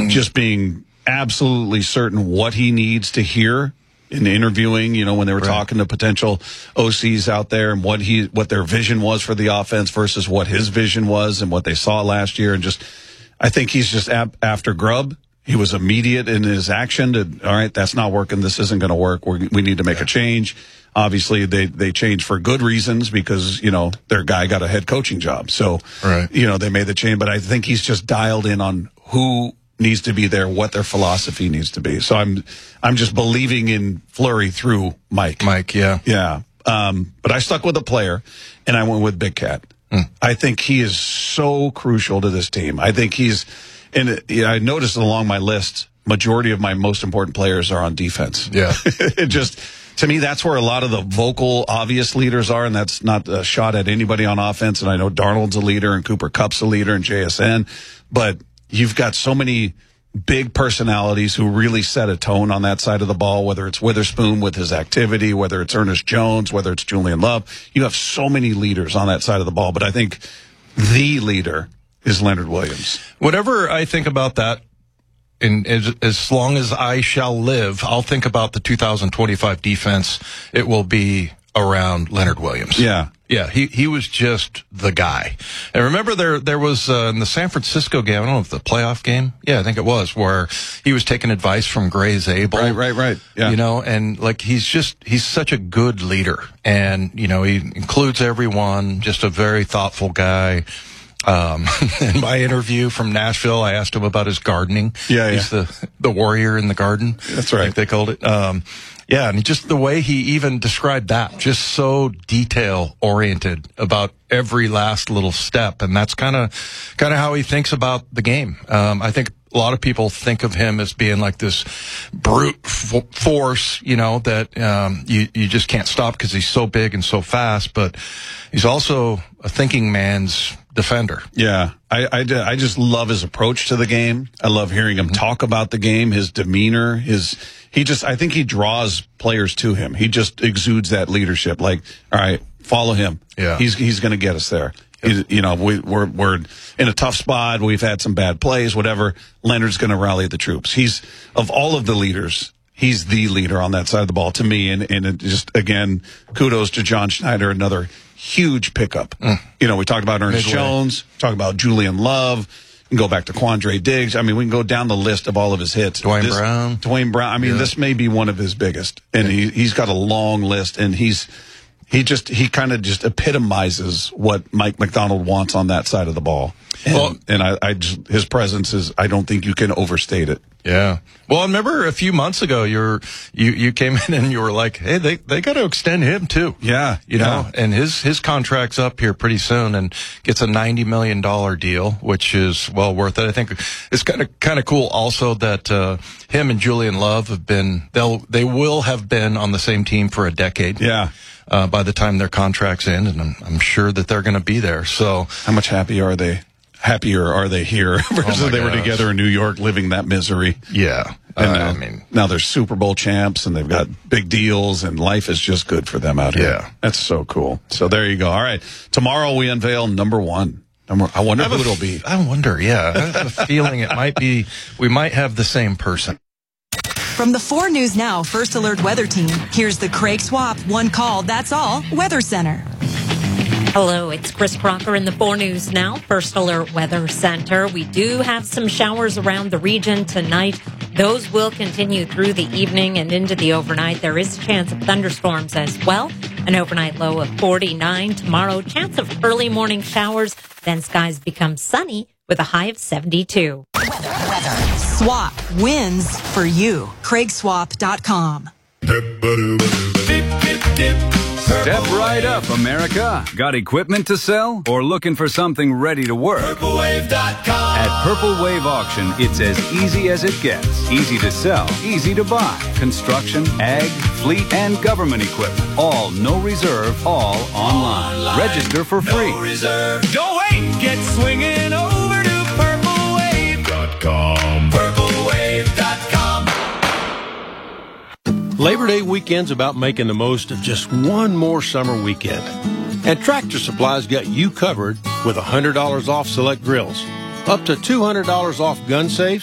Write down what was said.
of just being absolutely certain what he needs to hear in interviewing, when they were talking to potential OCs out there and what their vision was for the offense versus what his vision was and what they saw last year. And I think he's just after grub. He was immediate in his action all right, that's not working. This isn't going to work. We need to make a change. Obviously, they changed for good reasons because, their guy got a head coaching job. So, they made the change. But I think he's just dialed in on who needs to be there, what their philosophy needs to be. So I'm just believing in Fleury through Mike. Yeah. Yeah. But I stuck with a player, and I went with Big Cat. I think he is so crucial to this team. I think and I noticed along my list, majority of my most important players are on defense. Yeah. To me, that's where a lot of the vocal, obvious leaders are, and that's not a shot at anybody on offense. And I know Darnold's a leader, and Cooper Kupp's a leader, and JSN. But you've got so many big personalities who really set a tone on that side of the ball, whether it's Witherspoon with his activity, whether it's Ernest Jones, whether it's Julian Love. You have so many leaders on that side of the ball, but I think the leader is Leonard Williams. Whatever I think about that, and as long as I shall live, I'll think about the 2025 defense. It will be around Leonard Williams. Yeah. Yeah, he was just the guy. And remember there was in the San Francisco game, I don't know if the playoff game. Yeah, I think it was, where he was taking advice from Gray Zabel. Right. Yeah. And like he's such a good leader. And, he includes everyone, just a very thoughtful guy. In my interview from Nashville, I asked him about his gardening. Yeah. He's the warrior in the garden. That's right. I think they called it. Yeah, and just the way he even described that, just so detail-oriented about every last little step, and that's kind of how he thinks about the game. I think a lot of people think of him as being like this brute force, that you just can't stop because he's so big and so fast, but he's also a thinking man's defender. Yeah, I just love his approach to the game. I love hearing him talk about the game, his demeanor, I think he draws players to him. He just exudes that leadership. Like, all right, follow him. Yeah, he's going to get us there. Yep. We're in a tough spot. We've had some bad plays, whatever. Leonard's going to rally the troops. Of all of the leaders, he's the leader on that side of the ball to me. And it just, again, kudos to John Schneider, another huge pickup. We talked about Ernest Jones, talked about Julian Love. We can go back to Quandre Diggs. I mean, we can go down the list of all of his hits. Dwayne Brown. I mean, This may be one of his biggest. And he's got a long list, and he kind of just epitomizes what Mike McDonald wants on that side of the ball. And his presence is, I don't think you can overstate it. Yeah. Well, I remember a few months ago, you came in and you were like, hey, they got to extend him too. Yeah. And his contract's up here pretty soon and gets a $90 million deal, which is well worth it. I think it's kind of cool also that, him and Julian Love they will have been on the same team for a decade. Yeah. By the time their contracts end, and I'm sure that they're going to be there. So how much happier are they here versus they were together in New York living that misery? Yeah. And now they're Super Bowl champs and they've got big deals and life is just good for them out here. Yeah. That's so cool. So there you go. All right. Tomorrow we unveil number one. I wonder who it'll be. I wonder, yeah. I have a feeling we might have the same person. From the 4 News Now First Alert Weather Team, here's the Craig Swap One Call, That's All Weather Center. Hello, it's Chris Crocker in the 4 News Now First Alert Weather Center. We do have some showers around the region tonight. Those will continue through the evening and into the overnight. There is a chance of thunderstorms as well. An overnight low of 49 tomorrow. Chance of early morning showers. Then skies become sunny with a high of 72. Weather. Swap wins for you. CraigSwap.com. Step right up, America. Got equipment to sell or looking for something ready to work? PurpleWave.com. At Purple Wave Auction, it's as easy as it gets. Easy to sell, easy to buy. Construction, ag, fleet, and government equipment. All no reserve, all online. Register for free. No reserve. Don't wait. Get swinging over to PurpleWave.com. PurpleWave.com. Labor Day weekend's about making the most of just one more summer weekend. And Tractor Supply's got you covered with $100 off select grills, up to $200 off gun safes,